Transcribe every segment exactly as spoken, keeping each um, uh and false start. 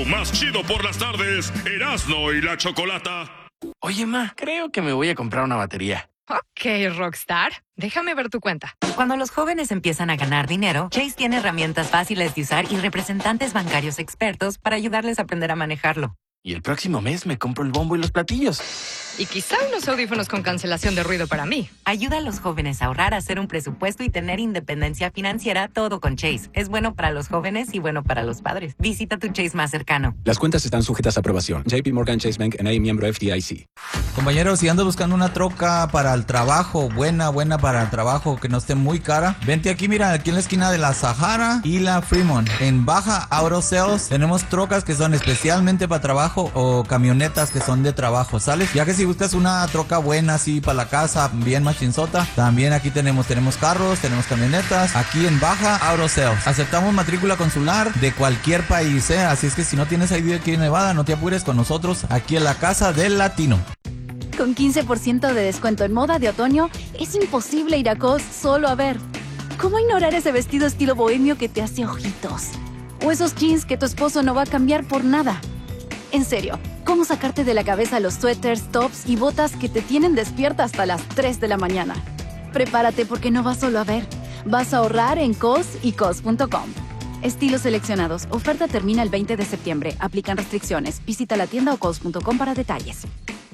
Más chido por las tardes, Erasmo y la Chocolata. Oye, ma, creo que me voy a comprar una batería. Ok, Rockstar. Déjame ver tu cuenta. Cuando los jóvenes empiezan a ganar dinero, Chase tiene herramientas fáciles de usar y representantes bancarios expertos para ayudarles a aprender a manejarlo. Y el próximo mes me compro el bombo y los platillos. Y quizá unos audífonos con cancelación de ruido para mí. Ayuda a los jóvenes a ahorrar, a hacer un presupuesto y tener independencia financiera, todo con Chase. Es bueno para los jóvenes y bueno para los padres. Visita tu Chase más cercano. Las cuentas están sujetas a aprobación. J P Morgan Chase Bank N A, miembro F D I C. Compañeros, si andas buscando una troca para el trabajo, buena, buena para el trabajo, que no esté muy cara, vente aquí, mira, aquí en la esquina de la Sahara y la Fremont. En Baja Auto Sales tenemos trocas que son especialmente para trabajo o camionetas que son de trabajo, ¿sales? Ya que si buscas una troca buena así para la casa, bien machinzota, también aquí tenemos, tenemos carros, tenemos camionetas, aquí en Baja Auto Sales. Aceptamos matrícula consular de cualquier país, ¿eh? Así es que si no tienes I D aquí en Nevada, no te apures con nosotros aquí en la Casa del Latino. Con quince por ciento de descuento en moda de otoño, es imposible ir a Cos solo a ver. ¿Cómo ignorar ese vestido estilo bohemio que te hace ojitos? O esos jeans que tu esposo no va a cambiar por nada. En serio, ¿cómo sacarte de la cabeza los suéteres, tops y botas que te tienen despierta hasta las tres de la mañana? Prepárate porque no vas solo a ver. Vas a ahorrar en Cos y Cos punto com. Estilos seleccionados. Oferta termina el veinte de septiembre. Aplican restricciones. Visita la tienda o Cos punto com para detalles.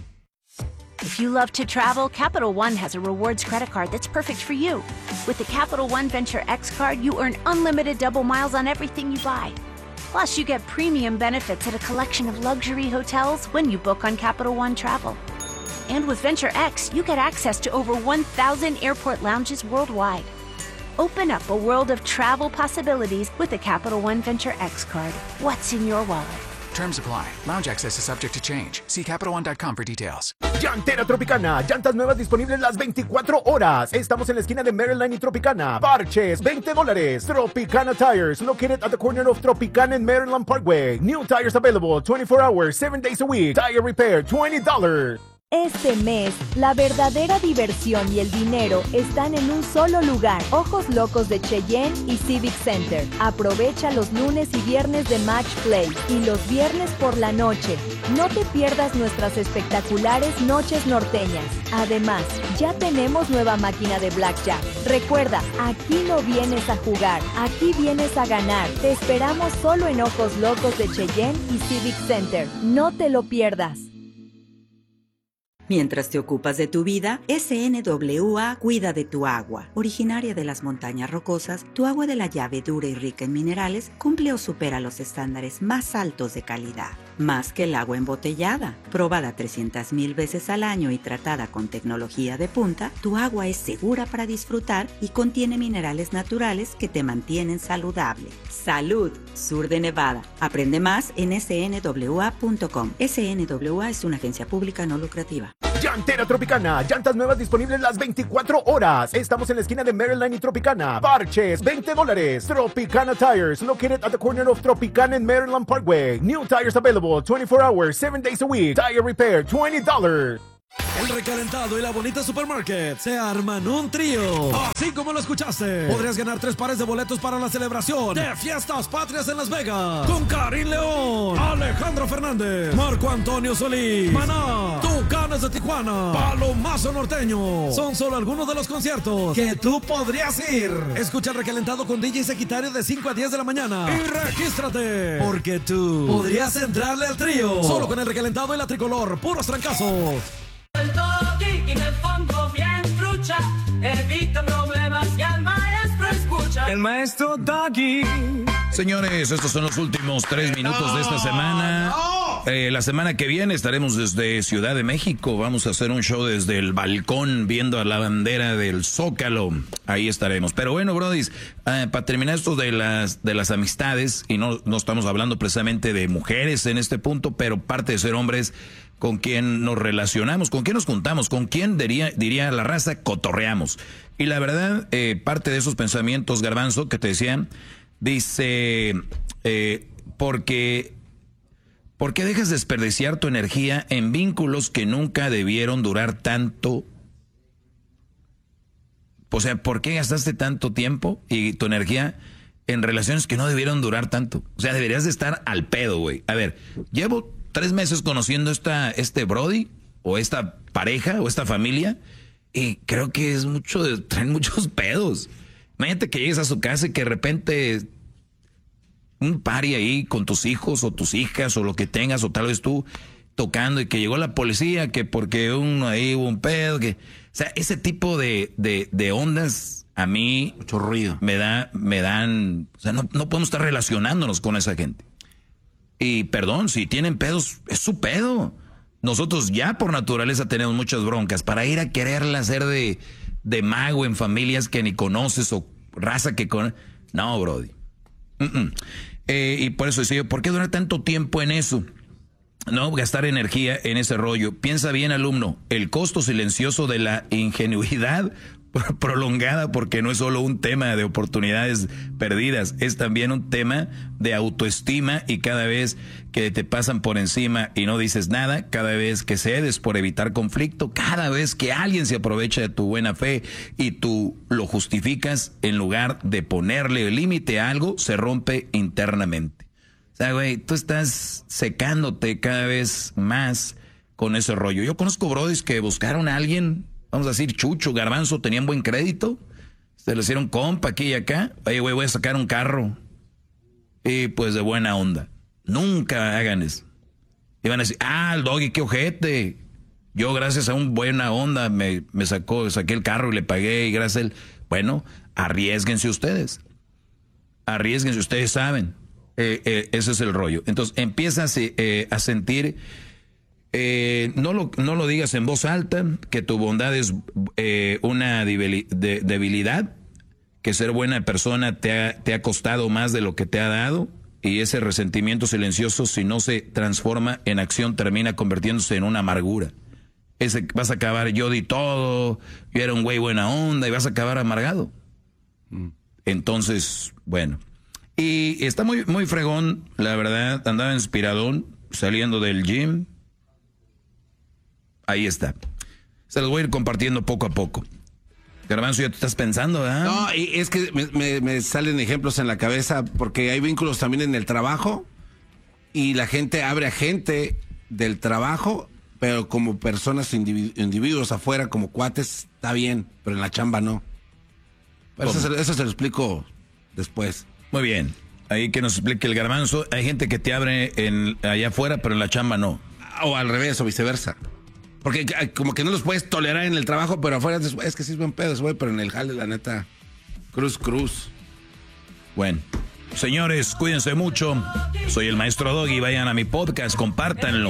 If you love to travel, Capital One has a rewards credit card that's perfect for you. With the Capital One Venture X card, you earn unlimited double miles on everything you buy. Plus, you get premium benefits at a collection of luxury hotels when you book on Capital One Travel. And with Venture X, you get access to over one thousand airport lounges worldwide. Open up a world of travel possibilities with the Capital One Venture X card. What's in your wallet? Terms apply. Lounge access is subject to change. See Capital One dot com for details. Llantera Tropicana. Llantas nuevas disponibles las veinticuatro horas. Estamos en la esquina de Maryland y Tropicana. Parches, veinte dólares. Tropicana Tires, located at the corner of Tropicana and Maryland Parkway. New tires available twenty-four hours, seven days a week. Tire repair, twenty dollars. Este mes, la verdadera diversión y el dinero están en un solo lugar. Ojos Locos de Cheyenne y Civic Center. Aprovecha los lunes y viernes de Match Play y los viernes por la noche. No te pierdas nuestras espectaculares noches norteñas. Además, ya tenemos nueva máquina de Blackjack. Recuerda, aquí no vienes a jugar, aquí vienes a ganar. Te esperamos solo en Ojos Locos de Cheyenne y Civic Center. No te lo pierdas. Mientras te ocupas de tu vida, S N W A cuida de tu agua. Originaria de las montañas rocosas, tu agua de la llave dura y rica en minerales cumple o supera los estándares más altos de calidad. Más que el agua embotellada. Probada trescientas mil veces al año y tratada con tecnología de punta, tu agua es segura para disfrutar y contiene minerales naturales que te mantienen saludable. ¡Salud! Sur de Nevada. Aprende más en S N W A punto com. S N W A es una agencia pública no lucrativa. Llantera Tropicana. Llantas nuevas disponibles las veinticuatro horas. Estamos en la esquina de Maryland y Tropicana. Parches, veinte dólares. Tropicana Tires, located at the corner of Tropicana and Maryland Parkway. New tires available twenty-four hours, seven days a week. Tire repair, twenty dollars. El Recalentado y la Bonita Supermarket se arman un trío. Así como lo escuchaste, podrías ganar tres pares de boletos para la celebración de Fiestas Patrias en Las Vegas con Karim León, Alejandro Fernández, Marco Antonio Solís, Maná, Tucanes de Tijuana, Palomazo Norteño. Son solo algunos de los conciertos que tú podrías ir. Escucha el Recalentado con D J Sagitario de cinco a diez de la mañana y regístrate, porque tú podrías entrarle al trío solo con el Recalentado y la Tricolor. Puros trancazos. El toque y en el fondo bien trucha, evita problemas y al maestro escucha. El maestro Doggy. Señores, estos son los últimos tres minutos de esta semana. Eh, la semana que viene estaremos desde Ciudad de México. Vamos a hacer un show desde el balcón viendo a la bandera del Zócalo. Ahí estaremos. Pero bueno, brodis, eh, para terminar esto de las de las amistades, y no, no estamos hablando precisamente de mujeres en este punto, pero parte de ser hombres, con quién nos relacionamos, con quién nos juntamos, con quién diría, diría la raza, cotorreamos. Y la verdad, eh, parte de esos pensamientos, Garbanzo, que te decían, dice, eh, porque, ¿por qué dejas desperdiciar tu energía en vínculos que nunca debieron durar tanto? O sea, ¿por qué gastaste tanto tiempo y tu energía en relaciones que no debieron durar tanto. O sea, deberías de estar al pedo, güey. A ver, llevo tres meses conociendo esta, este Brody, o esta pareja, o esta familia, y creo que es mucho, de, traen muchos pedos. Imagínate que llegues a su casa y que de repente un party ahí con tus hijos o tus hijas o lo que tengas, o tal vez tú tocando, y que llegó la policía, que porque uno ahí hubo un pedo, que, o sea, ese tipo de, de, de ondas a mí mucho ruido me da, me dan, o sea, no, no podemos estar relacionándonos con esa gente. Y perdón, si tienen pedos, es su pedo. Nosotros ya por naturaleza tenemos muchas broncas. Para ir a quererla hacer de, de mago en familias que ni conoces o raza que con... No, Brody. Uh-uh. Eh, y por eso decía yo, ¿por qué durar tanto tiempo en eso? No, gastar energía en ese rollo. Piensa bien, alumno, el costo silencioso de la ingenuidad prolongada, porque no es solo un tema de oportunidades perdidas, es también un tema de autoestima, y cada vez que te pasan por encima y no dices nada, cada vez que cedes por evitar conflicto, cada vez que alguien se aprovecha de tu buena fe y tú lo justificas, en lugar de ponerle límite a algo, se rompe internamente. O sea, güey, tú estás secándote cada vez más con ese rollo. Yo conozco brodis que buscaron a alguien, vamos a decir, Chucho, Garbanzo, tenían buen crédito, se le hicieron compa aquí y acá. Oye, güey, voy a sacar un carro. Y pues de buena onda. Nunca hagan eso. Y van a decir, ah, el Doggy, qué ojete. Yo, gracias a un buena onda, me, me sacó, saqué el carro y le pagué, y gracias a él. Bueno, arriésguense ustedes. Arriésguense, ustedes saben. Eh, eh, ese es el rollo. Entonces, empiezas eh, a sentir... Eh, no, lo, no lo digas en voz alta, que tu bondad es eh, una debilidad, que ser buena persona te ha, te ha costado más de lo que te ha dado, y ese resentimiento silencioso, si no se transforma en acción, termina convirtiéndose en una amargura. Ese, vas a acabar, yo di todo, yo era un güey buena onda, y vas a acabar amargado. Mm. Entonces, bueno. Y está muy, muy fregón, la verdad, andaba inspiradón, saliendo del gym. Ahí está. Se los voy a ir compartiendo poco a poco. Garbanzo, ya te estás pensando, ¿verdad? No, y es que me, me, me salen ejemplos en la cabeza, porque hay vínculos también en el trabajo, y la gente abre a gente del trabajo, pero como personas, individu- individuos afuera, como cuates, está bien, pero en la chamba no. Pero eso, eso se lo explico después. Muy bien. Ahí que nos explique el Garbanzo. Hay gente que te abre en, allá afuera, pero en la chamba no. O al revés, o viceversa. Porque como que no los puedes tolerar en el trabajo, pero afuera es, es que sí es buen pedo, güey, pero en el jale, la neta, cruz, cruz. Bueno, señores, cuídense mucho. Soy el maestro Doggy. Vayan a mi podcast, compártanlo.